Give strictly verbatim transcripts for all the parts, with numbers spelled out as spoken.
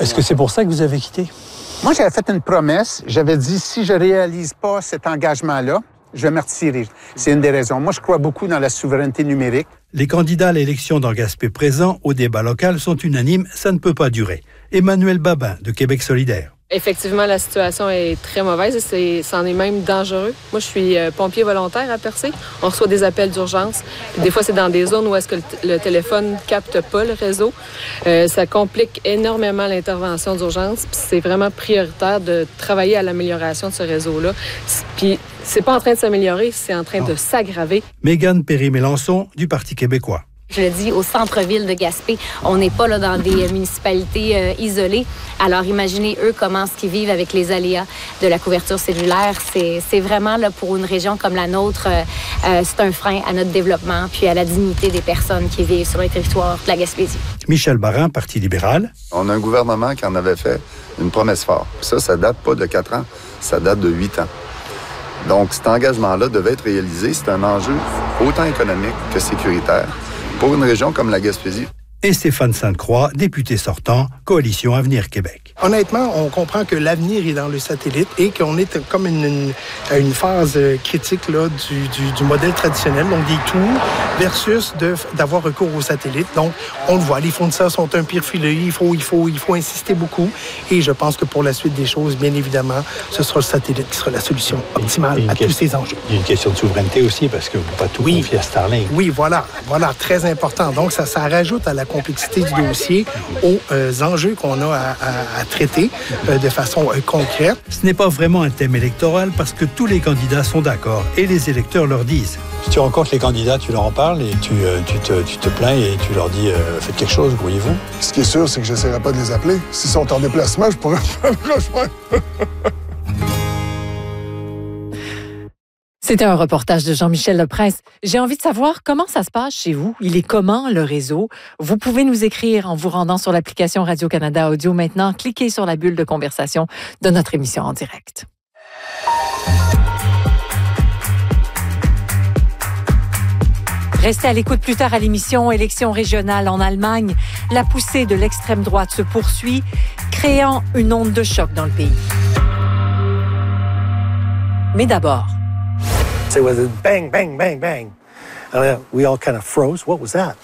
Est-ce que c'est pour ça que vous avez quitté? Moi, j'avais fait une promesse. J'avais dit, si je ne réalise pas cet engagement-là, je vais me retirer. C'est une des raisons. Moi, je crois beaucoup dans la souveraineté numérique. Les candidats à l'élection dans Gaspé présents au débat local sont unanimes, ça ne peut pas durer. Emmanuel Babin, de Québec solidaire. Effectivement, la situation est très mauvaise et c'est, c'en est même dangereux. Moi, je suis euh, pompier volontaire à Percé. On reçoit des appels d'urgence. Des fois, c'est dans des zones où est-ce que le, t- le téléphone capte pas le réseau. Euh, ça complique énormément l'intervention d'urgence. Puis c'est vraiment prioritaire de travailler à l'amélioration de ce réseau-là. Puis c'est pas en train de s'améliorer, c'est en train oh. de s'aggraver. Mégane Perry-Mélançon, du Parti québécois. Je le dis, au centre-ville de Gaspé, on n'est pas là dans des municipalités euh, isolées. Alors imaginez, eux, comment ce qu'ils vivent avec les aléas de la couverture cellulaire. C'est, c'est vraiment, là, pour une région comme la nôtre, euh, euh, c'est un frein à notre développement puis à la dignité des personnes qui vivent sur les territoires de la Gaspésie. Michel Barin, Parti libéral. On a un gouvernement qui en avait fait une promesse forte. Ça, ça date pas de quatre ans, ça date de huit ans. Donc, cet engagement-là devait être réalisé. C'est un enjeu autant économique que sécuritaire pour une région comme la Gaspésie. Et Stéphane Sainte-Croix, député sortant, Coalition Avenir Québec. Honnêtement, on comprend que l'avenir est dans le satellite et qu'on est comme une, une, à une phase critique là, du, du, du modèle traditionnel, donc des tours versus de, d'avoir recours au satellite. Donc, on le voit, les fournisseurs sont un pire filet, il faut, il, faut, il faut insister beaucoup et je pense que pour la suite des choses, bien évidemment, ce sera le satellite qui sera la solution optimale à question, tous ces enjeux. Il y a une question de souveraineté aussi parce que vous ne pouvez pas tout oui, confier à Starlink. Oui, voilà, voilà, très important. Donc, ça, ça rajoute à la complexité du dossier aux euh, enjeux qu'on a à, à, à traiter euh, de façon euh, concrète. Ce n'est pas vraiment un thème électoral parce que tous les candidats sont d'accord et les électeurs leur disent. Si tu rencontres les candidats, tu leur en parles et tu, euh, tu, te, tu te plains et tu leur dis euh, faites quelque chose, grouillez-vous. Ce qui est sûr, c'est que j'essaierai pas de les appeler. S'ils sont en déplacement, je pourrais pas le rejoindre. C'était un reportage de Jean-Michel Leprince. J'ai envie de savoir comment ça se passe chez vous. Il est comment le réseau? Vous pouvez nous écrire en vous rendant sur l'application Radio-Canada Audio maintenant. Cliquez sur la bulle de conversation de notre émission en direct. Restez à l'écoute plus tard à l'émission Élections régionales en Allemagne. La poussée de l'extrême droite se poursuit, créant une onde de choc dans le pays. Mais d'abord... It was a bang, bang, bang, bang. And we all kind of froze. What was that?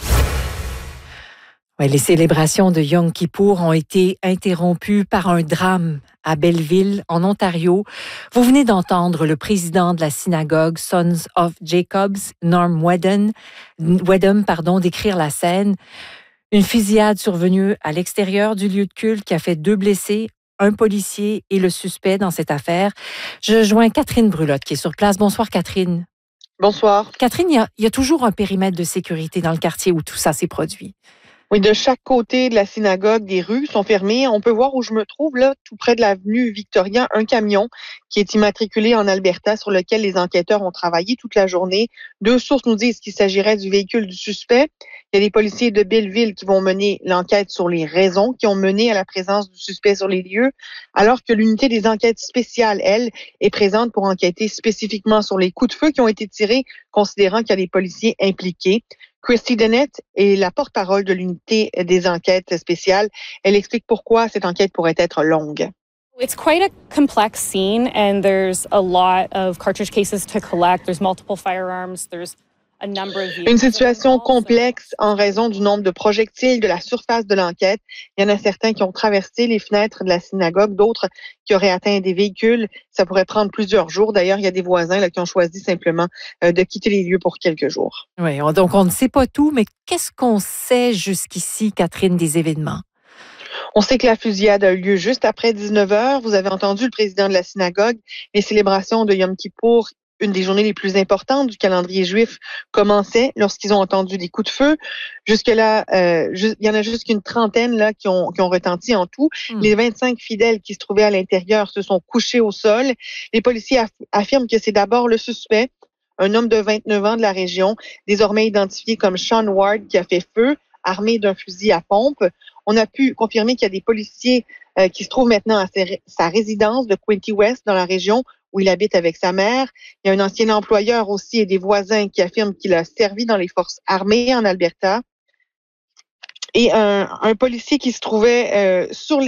Ouais, les célébrations de Yom Kippour ont été interrompues par un drame à Belleville, en Ontario. Vous venez d'entendre le président de la synagogue Sons of Jacobs, Norm Wedden, Wedden, pardon, décrire la scène. Une fusillade survenue à l'extérieur du lieu de culte qui a fait deux blessés, un policier et le suspect dans cette affaire. Je joins Catherine Brulotte qui est sur place. Bonsoir Catherine. Bonsoir. Catherine, il y a, il y a toujours un périmètre de sécurité dans le quartier où tout ça s'est produit. Oui, de chaque côté de la synagogue, des rues sont fermées. On peut voir où je me trouve, là, tout près de l'avenue Victoria, un camion qui est immatriculé en Alberta sur lequel les enquêteurs ont travaillé toute la journée. Deux sources nous disent qu'il s'agirait du véhicule du suspect. Il y a des policiers de Belleville qui vont mener l'enquête sur les raisons qui ont mené à la présence du suspect sur les lieux, alors que l'unité des enquêtes spéciales, elle, est présente pour enquêter spécifiquement sur les coups de feu qui ont été tirés, considérant qu'il y a des policiers impliqués. Christy Dennett est la porte-parole de l'unité des enquêtes spéciales. Elle explique pourquoi cette enquête pourrait être longue. It's quite a complex scene and there's a lot of cartridge cases to collect. There's multiple firearms. There's a number of vehicles. Une situation complexe en raison du nombre de projectiles de la surface de l'enquête. Il y en a certains qui ont traversé les fenêtres de la synagogue, d'autres qui auraient atteint des véhicules. Ça pourrait prendre plusieurs jours. D'ailleurs, il y a des voisins là, qui ont choisi simplement euh, de quitter les lieux pour quelques jours. Oui, donc on ne sait pas tout, mais qu'est-ce qu'on sait jusqu'ici, Catherine, des événements? On sait que la fusillade a eu lieu juste après dix-neuf heures. Vous avez entendu le président de la synagogue. Les célébrations de Yom Kippour, une des journées les plus importantes du calendrier juif, commençait lorsqu'ils ont entendu des coups de feu. Jusque-là, euh, juste, il y en a juste qu'une trentaine là, qui, ont, qui ont retenti en tout. Mmh. Les vingt-cinq fidèles qui se trouvaient à l'intérieur se sont couchés au sol. Les policiers aff- affirment que c'est d'abord le suspect, un homme de vingt-neuf ans de la région, désormais identifié comme Sean Ward, qui a fait feu, armé d'un fusil à pompe. On a pu confirmer qu'il y a des policiers euh, qui se trouvent maintenant à sa, sa résidence de Quinte West dans la région où il habite avec sa mère. Il y a un ancien employeur aussi et des voisins qui affirment qu'il a servi dans les forces armées en Alberta. Et un, un policier qui se trouvait euh, sur